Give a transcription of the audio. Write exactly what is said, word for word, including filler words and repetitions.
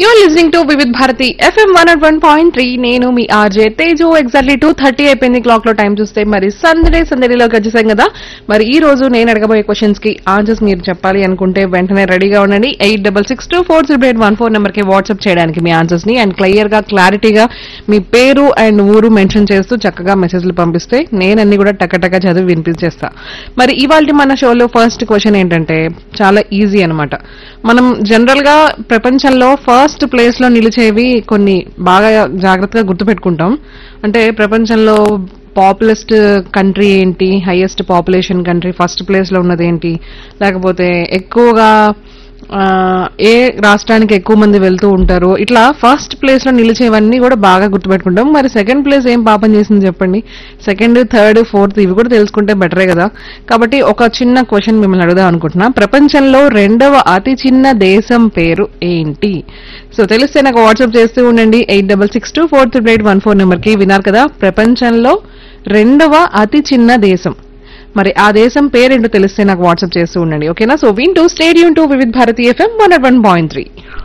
You're listening to Vivid Bharati F M one oh one point three. నేను మీ RJ Teju. Exactly two thirty అయిపోయింది clock లో time చూస్తే. మరి సందడే సందడిలోకి వచ్చేసాం కదా. మరి ఈ రోజు నేను అడగబోయే క్వశ్చన్స్ కి ఆన్సర్స్ మీరు చెప్పాలి అనుకుంటే వెంటనే రెడీగా ఉండండి. Eight double six two four zero eight one four number కి వాట్సాప్ చేయడానికి మీ ఆన్సర్స్ ని అండ్ క్లియర్ గా క్లారిటీగా మీ పేరు అండ్ ఊరు మెన్షన్ చేస్తూ చక్కగా మెసేజ్లు పంపిస్తే నేను అన్ని కూడా టకటక చదివి వినిపించేస్తా. మరి ఇవాళ మన షోలో ఫస్ట్ క్వశ్చన్ ఏంటంటే చాలా ఈజీ అన్నమాట. మనం జనరల్ గా ప్రపంచంలో ఫస్ట్ ప్లేస్ లో నిలిచేవి కొన్ని బాగా జాగ్రత్తగా గుర్తుపెట్టుకుంటాం. అంటే ప్రపంచంలో పాపులెస్ట్ కంట్రీ ఏంటి, highest population country first place లో ఉన్నది ఏంటి, లేకపోతే ఎక్కువగా ఏ రాష్ట్రానికి ఎక్కువ మంది వెళ్తూ ఉంటారు, ఇట్లా ఫస్ట్ ప్లేస్ లో నిలిచేవన్నీ కూడా బాగా గుర్తుపెట్టుకుంటాం. మరి సెకండ్ ప్లేస్ ఏం పాపం చేసింది చెప్పండి. సెకండ్, థర్డ్, ఫోర్త్ ఇవి కూడా తెలుసుకుంటే బెటరే కదా. కాబట్టి ఒక చిన్న క్వశ్చన్ మిమ్మల్ని అడుగుదాం అనుకుంటున్నా. ప్రపంచంలో రెండవ అతి చిన్న దేశం పేరు ఏంటి? సో తెలిస్తే నాకు వాట్సాప్ చేస్తూ ఉండండి. Eight double six two four triple eight one four number కి. విన్నారు కదా, ప్రపంచంలో రెండవ అతి చిన్న దేశం. మరి ఆ దేశం పేరేంటో తెలిస్తే నాకు వాట్సాప్ చేస్తూ ఉండండి. ఓకేనా? సో వింటూ stadium to Vividh Bharati FM one one point three.